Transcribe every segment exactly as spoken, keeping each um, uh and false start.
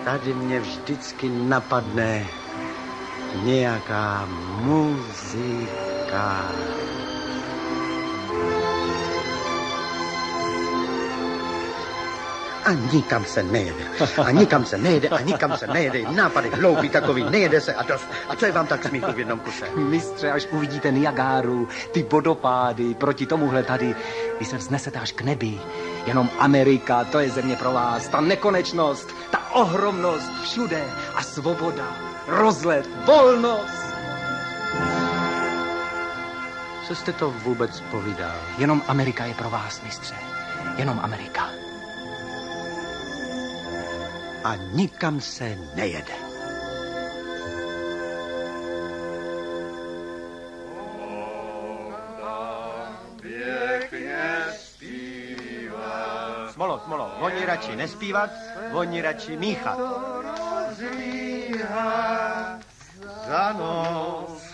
tady mě vždycky napadne nějaká muzika. A nikam se nejede. A nikam se nejede, a nikam se nejede. Nápady hloupý takový, nejede se a dost. A co je vám tak smíchu v jednom kuse? Mistře, až uvidíte Niagáru, ty vodopády, proti tomuhle tady, vy se vznesete až k nebi. Jenom Amerika, to je země pro vás. Ta nekonečnost, ta ohromnost všude a svoboda, rozlet, volnost. Co jste to vůbec povídal? Jenom Amerika je pro vás, mistře. Jenom Amerika. A nikam se nejede. Smolo, smolo, oni radši nespívat, oni radši míchat. Za noc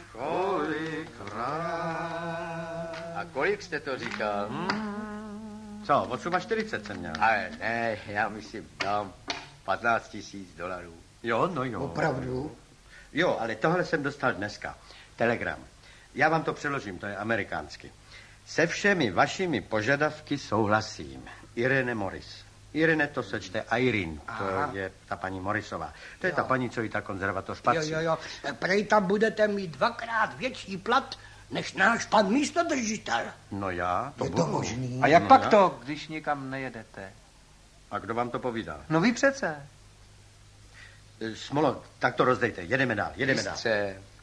kolikrát. A kolik jste to říkal? Hmm. Co, čtyřicet osm jsem měl. Ale ne, já myslím, dám patnáct tisíc dolarů. Jo, no jo. Opravdu? Jo, ale tohle jsem dostal dneska. Telegram. Já vám to přeložím, to je amerikánsky. Se všemi vašimi požadavky souhlasím. Irene Morris. Irene to se čte Irene, to Aha. je ta paní Morrisová. To je jo. ta paní, co jí ta konzervatoř patří. Jo, jo, jo. Prej tam budete mít dvakrát větší plat, než náš pan místodržitel. No já, to je budu. to možný. A jak no pak já? to, když nikam nejedete? A kdo vám to povídal? No vy přece. Smolo, tak to rozdejte, jedeme dál, jedeme Mistře, dál.